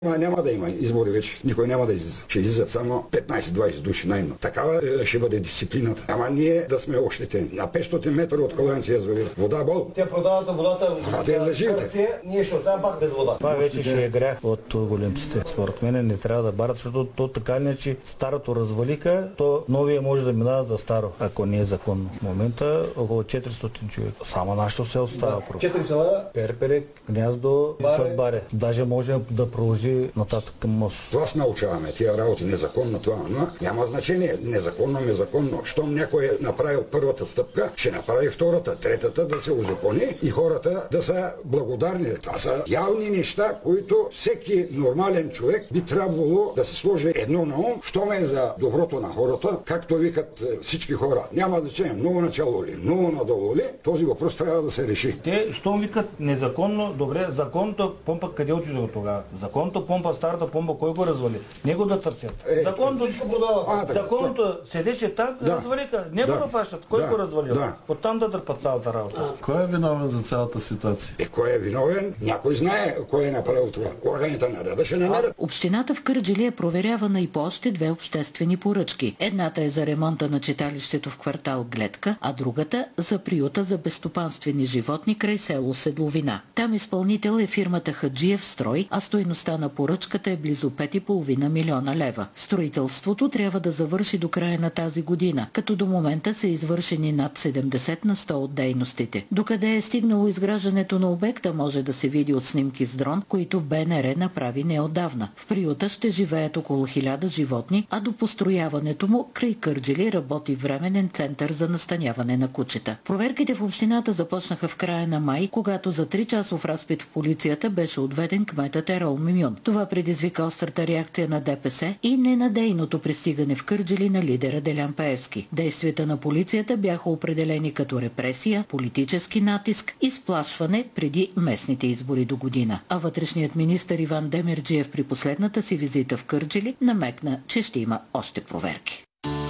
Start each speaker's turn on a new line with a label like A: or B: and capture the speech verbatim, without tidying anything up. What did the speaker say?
A: Ма няма да има избори вече, никой няма да излиза. Ще излизат само петнайсет-двайсет души най-много. Такава е, ще бъде дисциплината. Ама ние да сме ощетени. На петстотин метра от Калоянци язовир. Вода бол.
B: Те продават водата
A: а те за живите.
B: Ние ще оставим пак без вода.
C: Това вече ще е грях от големците. Според мен не трябва да барат, защото то така не че старото развалиха, то новия може да минава за старо, ако не е законно. В момента около четиристотин човека. Само нашето село става
B: да,
C: проблем.
B: Четири села.
C: Перперек, Гняздо и Сладбаре. Даже може да продължи нататък към мост.
A: Това се научаваме, тия работи незаконно това, но няма значение. Незаконно, незаконно. Щом някой е направил първата стъпка, ще направи втората, третата да се узакони и хората да са благодарни. Това са явни неща, които всеки нормален човек би трябвало да се сложи едно на ум, щом е за доброто на хората, както викат всички хора. Няма значение, много начало ли, много надолу ли, този въпрос трябва да се реши.
C: Те, щом викат незаконно, добре, законното помпа къде отиде от тогава? Законното помпа, старата помпа, кой го развали? Него да търсят.
A: Е,
C: законното,
B: а,
C: законното да. Седеше там, да. развалиха. Него да, да фащат. Кой
A: да.
C: го развалил?
A: Да.
C: Оттам да дърпат цялата работа.
D: А. Кой е виновен за цялата ситуация?
A: Е, кой е виновен? Някой знае кой е направил това. Органите на реда ще намерят.
E: Общината в Кърджали е проверявана и по още две обществени поръчки. Едната е за ремонта на читалището в квартал Гледка, а другата за приюта за безстопанствени животни край село Седловина. Там изпълнител е фирмата Хаджиев строй, а стойността на поръчката е близо пет и половина милиона лева. Строителството трябва да завърши до края на тази година, като до момента са извършени над седемдесет на сто от дейностите. Докъде е стигнало изграждането на обекта може да се види от снимки с дрон, които БНР направи неотдавна. В приюта ще живеят около хиляда животни, а до построяването му край Кърджали работи временен център за настаняване на кучета. Проверките в общината започнаха в края на май, когато за три часов разпит в полицията беше отведен кметът Ерол Мимюн. Това предизвика острата реакция на ДПС и ненадейното пристигане в Кърджали на лидера Делян Пеевски. Действията на полицията бяха определени като репресия, политически натиск и сплашване преди местните избори до година. А вътрешният министър Иван Демерджиев при последната си визита в Кърджали намекна, че ще има още проверки.